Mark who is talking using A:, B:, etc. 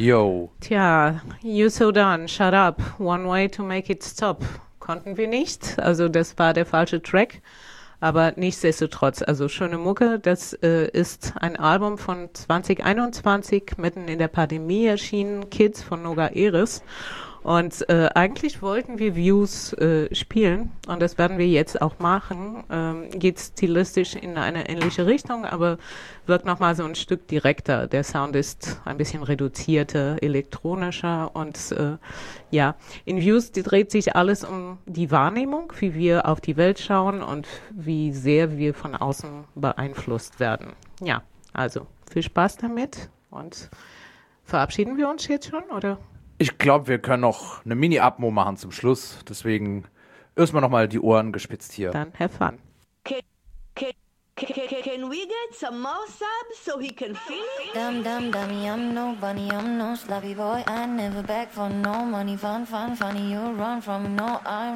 A: Yo.
B: Tja, You So Done, Shut Up, One Way to Make It Stop. Konnten wir nicht, also das war der falsche Track, aber nichtsdestotrotz, also schöne Mucke, das ist ein Album von 2021, mitten in der Pandemie erschienen, Kids von Noga Eris. Und eigentlich wollten wir Views spielen und das werden wir jetzt auch machen. Geht stilistisch in eine ähnliche Richtung, aber wirkt nochmal so ein Stück direkter. Der Sound ist ein bisschen reduzierter, elektronischer und ja, in Views dreht sich alles um die Wahrnehmung, wie wir auf die Welt schauen und wie sehr wir von außen beeinflusst werden. Ja, also viel Spaß damit und verabschieden wir uns jetzt schon, oder?
A: Ich glaube, wir können noch eine Mini-Atmo machen zum Schluss. Deswegen erstmal nochmal die Ohren gespitzt hier.
B: Dann have fun.
C: Can we get some more subs so he can feel it?
D: Dumb, dumb, dummy, I'm no bunny, I'm no sloppy boy. I never beg for no money, fun, funny, you run from me, no, I'm